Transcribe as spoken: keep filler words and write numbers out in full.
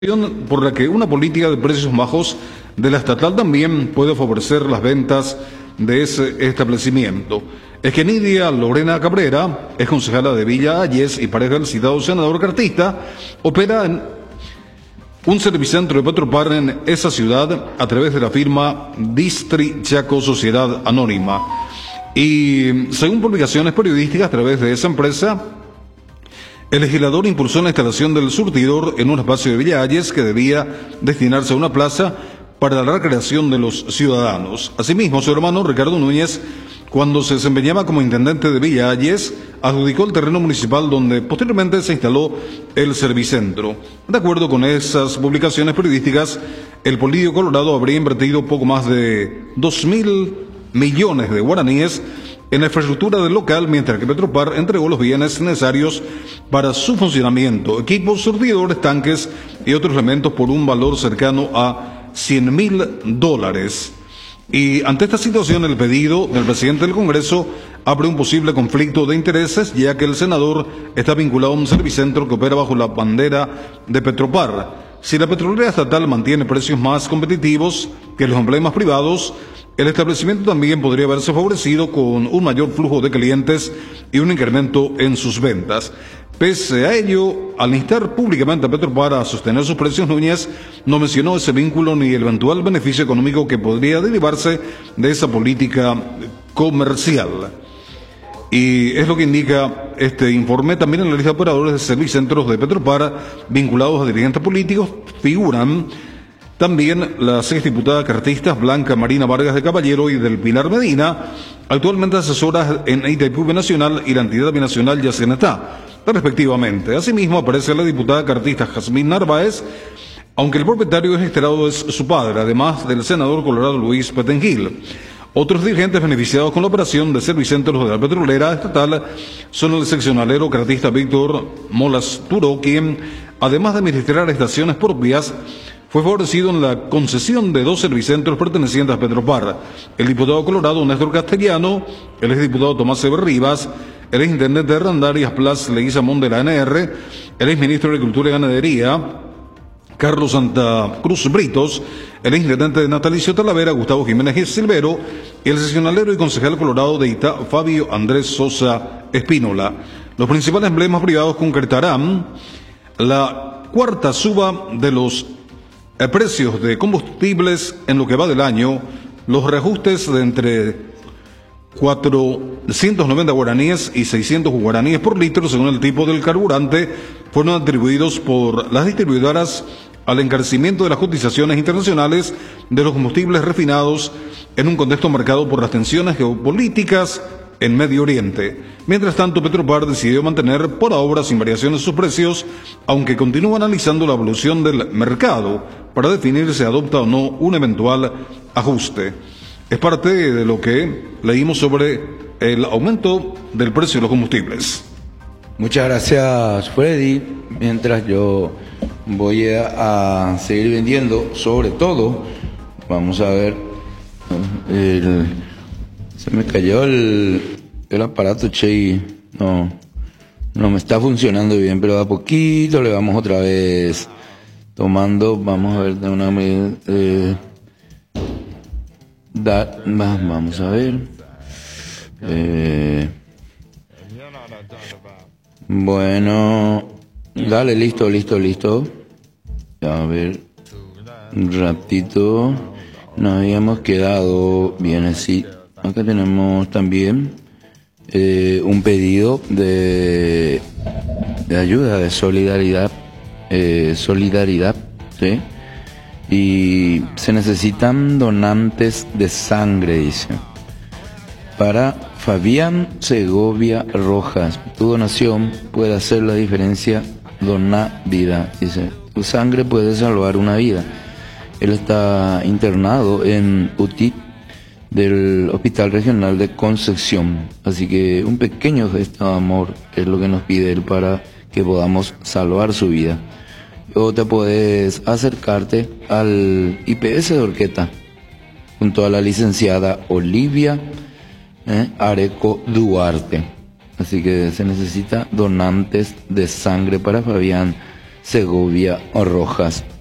por la que una política de precios bajos de la estatal también puede favorecer las ventas de ese establecimiento. Es que Nidia Lorena Cabrera, es concejala de Villa Ayes y pareja del citado senador cartista, opera en un servicentro de Petropar en esa ciudad a través de la firma Distri Chaco Sociedad Anónima. Y según publicaciones periodísticas a través de esa empresa, el legislador impulsó la instalación del surtidor en un espacio de Villa Ayes que debía destinarse a una plaza para la recreación de los ciudadanos. Asimismo, su hermano Ricardo Núñez, cuando se desempeñaba como intendente de Villa Ayes, adjudicó el terreno municipal donde posteriormente se instaló el servicentro. De acuerdo con esas publicaciones periodísticas, el Político Colorado habría invertido poco más de dos mil millones de guaraníes en la infraestructura del local, mientras que Petropar entregó los bienes necesarios para su funcionamiento, equipos, surtidores, tanques y otros elementos por un valor cercano a cien mil dólares. Y ante esta situación, el pedido del presidente del Congreso abre un posible conflicto de intereses, ya que el senador está vinculado a un servicentro que opera bajo la bandera de Petropar. Si la petrolera estatal mantiene precios más competitivos que los emblemas privados, el establecimiento también podría verse favorecido con un mayor flujo de clientes y un incremento en sus ventas. Pese a ello, al instar públicamente a Petropar a sostener sus precios, Núñez no mencionó ese vínculo ni el eventual beneficio económico que podría derivarse de esa política comercial. Y es lo que indica este informe. También en la lista de operadores de servicentros de Petropar vinculados a dirigentes políticos figuran también las exdiputadas cartistas Blanca Marina Vargas de Caballero y del Pilar Medina, actualmente asesoras en Itaipú Binacional y la entidad binacional Yacenetá, respectivamente. Asimismo aparece la diputada cartista Jazmín Narváez, aunque el propietario registrado es su padre, además del senador colorado Luis Petengil. Otros dirigentes beneficiados con la operación de servicentros de la petrolera estatal son el seccionalero cartista Víctor Molas Turo, quien, además de administrar estaciones propias, fue favorecido en la concesión de dos servicentros pertenecientes a Petropar: el diputado colorado Néstor Castellano, el exdiputado Tomás Eber Rivas, el exintendente de Randarias Plas Leguizamón de la N R, el exministro de Agricultura y Ganadería Carlos Santa Cruz Britos, el exintendente de Natalicio Talavera Gustavo Jiménez Silvero y el seccionalero y concejal colorado de Itá Fabio Andrés Sosa Espínola. Los principales emblemas privados concretarán la cuarta suba de los precios de combustibles en lo que va del año, los reajustes de entre cuatrocientos noventa guaraníes y seiscientos guaraníes por litro según el tipo del carburante fueron atribuidos por las distribuidoras al encarecimiento de las cotizaciones internacionales de los combustibles refinados en un contexto marcado por las tensiones geopolíticas en Medio Oriente. Mientras tanto, Petropar decidió mantener por ahora sin variaciones sus precios, aunque continúa analizando la evolución del mercado para definir si adopta o no un eventual ajuste. Es parte de lo que leímos sobre el aumento del precio de los combustibles. Muchas gracias, Freddy. Mientras yo voy a, a seguir vendiendo, sobre todo, vamos a ver, el, se me cayó el, el aparato, che, y no, no me está funcionando bien, pero a poquito le vamos otra vez tomando, vamos a ver de una medida, eh, da, vamos a ver, eh, bueno, dale, listo, listo, listo, a ver, un ratito, nos habíamos quedado bien así. Acá tenemos también eh, un pedido de, de ayuda, de solidaridad, eh, solidaridad, ¿sí? Y se necesitan donantes de sangre, dice. Para Fabián Segovia Rojas, tu donación puede hacer la diferencia, dona vida, dice. Tu sangre puede salvar una vida. Él está internado en U T I del Hospital Regional de Concepción, así que un pequeño gesto de amor es lo que nos pide él para que podamos salvar su vida. O te puedes acercarte al I P S de Orqueta junto a la licenciada Olivia eh, Areco Duarte. Así que se necesita donantes de sangre para Fabián Segovia, Rojas,